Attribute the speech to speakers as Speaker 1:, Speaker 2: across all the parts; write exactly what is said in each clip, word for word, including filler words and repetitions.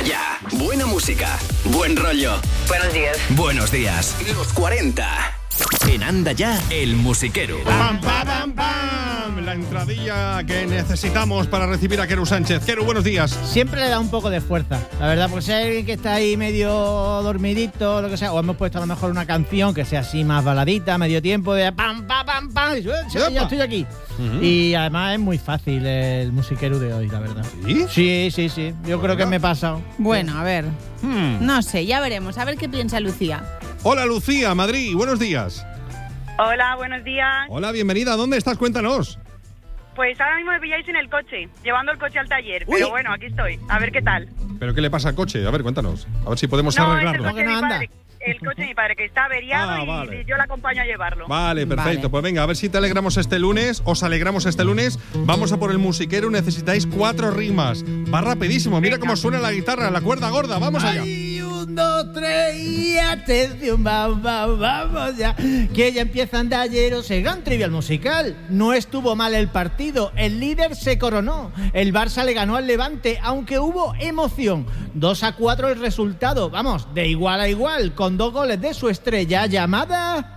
Speaker 1: Ya, buena música, buen rollo.
Speaker 2: Buenos días.
Speaker 1: Buenos días. Los cuarenta. En Anda Ya, el musiquero.
Speaker 3: ¡Pam, pam, pam, pam! La entradilla que necesitamos para recibir a Quero Sánchez. Quero, buenos días.
Speaker 4: Siempre le da un poco de fuerza, la verdad, porque si hay alguien que está ahí medio dormidito, lo que sea, o hemos puesto a lo mejor una canción que sea así más baladita, medio tiempo, de pam, pam, pam, pam, y ya estoy aquí. Uh-huh. Y además es muy fácil el musiquero de hoy, la verdad.
Speaker 3: ¿Sí?
Speaker 4: Sí, sí, sí. Yo creo que me he pasado.
Speaker 5: Bueno, a ver.
Speaker 3: Hmm.
Speaker 5: No sé, ya veremos. A ver qué piensa Lucía.
Speaker 3: Hola, Lucía, Madrid. Buenos días.
Speaker 6: Hola, buenos días.
Speaker 3: Hola, bienvenida. ¿Dónde estás? Cuéntanos.
Speaker 6: Pues ahora mismo me pilláis en el coche, llevando el coche al taller.
Speaker 4: Uy.
Speaker 6: Pero bueno, aquí estoy. A ver qué tal.
Speaker 3: ¿Pero qué le pasa al coche? A ver, cuéntanos. A ver si podemos
Speaker 6: No, es el
Speaker 3: arreglarlo.
Speaker 6: coche, de
Speaker 4: No
Speaker 6: mi
Speaker 4: anda.
Speaker 6: padre, el coche de mi padre, que está averiado
Speaker 3: Ah,
Speaker 6: y
Speaker 3: vale.
Speaker 6: yo le acompaño a llevarlo.
Speaker 3: Vale, perfecto.
Speaker 5: Vale.
Speaker 3: Pues venga, a ver si te alegramos este lunes. Os alegramos este lunes. Vamos a por el musiquero. Necesitáis cuatro rimas. Va rapidísimo. Mira cómo suena la guitarra, la cuerda gorda. Vamos allá.
Speaker 4: Ay, un, dos, tres y atención, vamos, vamos, vamos ya. Que ya empieza Andalleros, el gran trivial musical. No estuvo mal el partido, el líder se coronó. El Barça le ganó al Levante, aunque hubo emoción. dos a cuatro el resultado, vamos, de igual a igual, con dos goles de su estrella llamada...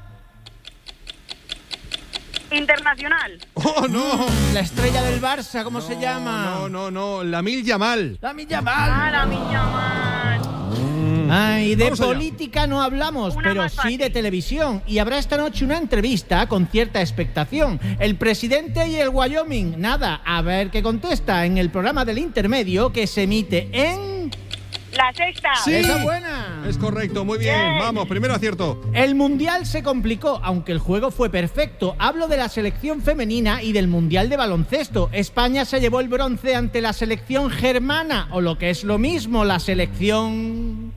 Speaker 6: Internacional.
Speaker 3: ¡Oh, no!
Speaker 4: La estrella del Barça, ¿cómo se llama?
Speaker 3: No, no, no. Lamil Yamal.
Speaker 4: La Yamal.
Speaker 6: Ah, la niña más.
Speaker 4: Ay, de
Speaker 3: Vamos allá.
Speaker 4: política no hablamos,
Speaker 6: Una
Speaker 4: pero
Speaker 6: más
Speaker 4: sí
Speaker 6: fácil.
Speaker 4: de televisión. Y habrá esta noche una entrevista con cierta expectación. El presidente y el Wyoming. Nada, a ver qué contesta en el programa del intermedio que se emite en...
Speaker 6: La sexta.
Speaker 3: Sí.
Speaker 4: ¡Esa buena!
Speaker 3: Es correcto, muy bien.
Speaker 6: Bien.
Speaker 3: Vamos, primero acierto.
Speaker 4: El Mundial se complicó, aunque el juego fue perfecto. Hablo de la selección femenina y del Mundial de baloncesto. España se llevó el bronce ante la selección germana, o lo que es lo mismo, la selección...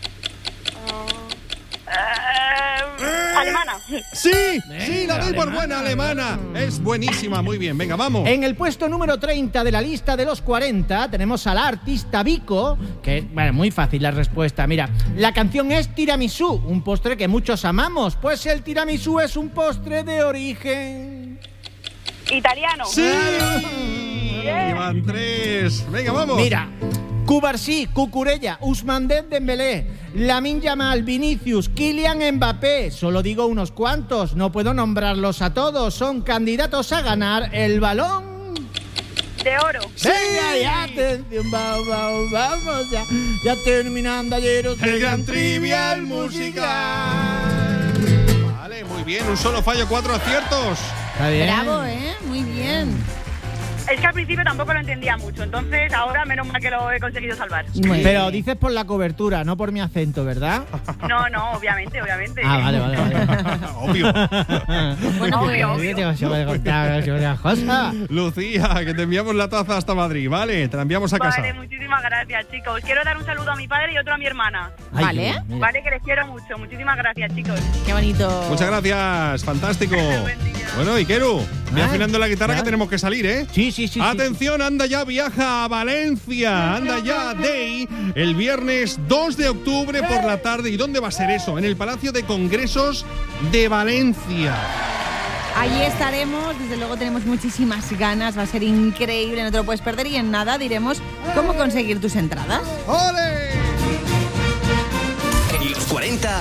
Speaker 6: Eh, alemana.
Speaker 3: Sí, sí,
Speaker 4: Venga,
Speaker 3: la doy por
Speaker 4: alemana.
Speaker 3: buena, alemana. Es buenísima, muy bien. Venga, vamos.
Speaker 4: En el puesto número treinta de la lista de los cuarenta tenemos a la artista Vico, que, bueno, muy fácil la respuesta. Mira, la canción es tiramisú, un postre que muchos amamos, pues el tiramisú es un postre de origen...
Speaker 6: Italiano.
Speaker 3: Sí. Llevan tres. Venga, vamos.
Speaker 4: Mira, Cubarsí, Cucurella, Ousmane Dembélé, Lamine Yamal, Vinicius, Kylian Mbappé. Solo digo unos cuantos, no puedo nombrarlos a todos. Son candidatos a ganar el balón.
Speaker 6: De oro.
Speaker 4: Venga, ya, atención, vamos, vamos, vamos, ya, ya terminando ayer
Speaker 3: El gran trivial musical. Vale, muy bien. Un solo fallo, cuatro aciertos.
Speaker 4: Está bien.
Speaker 5: Bravo, ¿eh? Muy bien.
Speaker 6: Es que al principio tampoco lo entendía mucho, entonces ahora menos mal que lo he conseguido salvar.
Speaker 5: Muy
Speaker 4: Pero
Speaker 5: bien.
Speaker 4: dices por la cobertura, no por mi acento, ¿verdad?
Speaker 6: No, no, obviamente, obviamente.
Speaker 4: Ah, vale, vale, vale.
Speaker 3: Obvio.
Speaker 5: Bueno,
Speaker 6: Obvio,
Speaker 5: pues,
Speaker 6: obvio.
Speaker 4: Yo voy a contar una cosa.
Speaker 3: Lucía, que te enviamos la taza hasta Madrid, ¿vale? Te la enviamos a casa.
Speaker 6: Vale, muchísimas gracias, chicos. Quiero dar un saludo a mi padre y otro a mi hermana.
Speaker 4: Ay,
Speaker 5: Vale.
Speaker 4: mira.
Speaker 6: Vale, que les quiero mucho. Muchísimas gracias, chicos.
Speaker 5: qué bonito.
Speaker 3: Muchas gracias, fantástico.
Speaker 6: Buen día.
Speaker 3: Bueno, y Quero, ve
Speaker 4: Ay,
Speaker 3: afinando la guitarra
Speaker 4: ya.
Speaker 3: que tenemos que salir, ¿eh?
Speaker 4: Sí, sí, sí. sí.
Speaker 3: Atención, Anda Ya viaja a Valencia. Anda Ya Day el viernes dos de octubre por la tarde. ¿Y dónde va a ser eso? En el Palacio de Congresos de Valencia.
Speaker 5: Allí estaremos, desde luego tenemos muchísimas ganas, va a ser increíble, no te lo puedes perder y en nada diremos cómo conseguir tus entradas.
Speaker 3: ¡Ole!
Speaker 1: En los cuarenta.